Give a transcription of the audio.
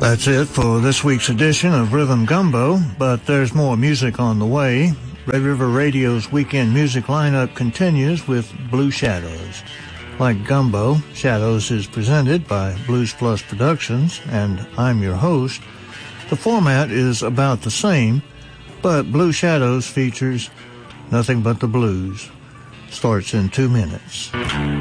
That's it for this week's edition of Rhythm Gumbo, but there's more music on the way. Red River Radio's weekend music lineup continues with Blue Shadows. Like Gumbo, Shadows is presented by Blues Plus Productions, and I'm your host. The format is about the same, but Blue Shadows features nothing but the blues. Starts in 2 minutes.